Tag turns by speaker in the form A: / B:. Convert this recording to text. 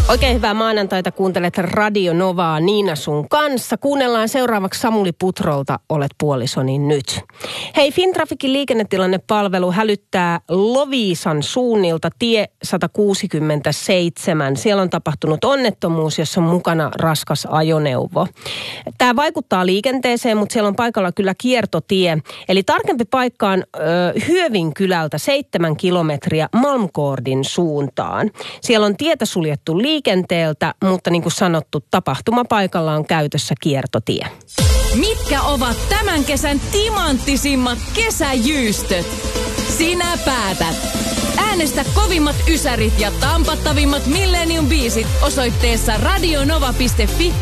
A: Oikein hyvää maanantaita, kuuntelet Radio Novaa Niina sun kanssa. Kuunnellaan seuraavaksi Samuli Putrolta, Olet puolisoni nyt. Hei, Fintraficin liikennetilannepalvelu hälyttää Loviisan suunnilta tie 167. Siellä on tapahtunut onnettomuus, jossa on mukana raskas ajoneuvo. Tämä vaikuttaa liikenteeseen, mutta siellä on paikalla kyllä kiertotie. Eli tarkempi paikka on Hyövinkylältä 7 kilometriä Malmgårdin suuntaan. Siellä on tietä suljettu liikenteeltä, mutta niin kuin sanottu, tapahtumapaikalla on käytössä kiertotie.
B: Mitkä ovat tämän kesän timanttisimmat kesäjyystöt? Sinä päätät. Äänestä kovimmat ysärit ja tampattavimmat Millennium-biisit osoitteessa radionova.fi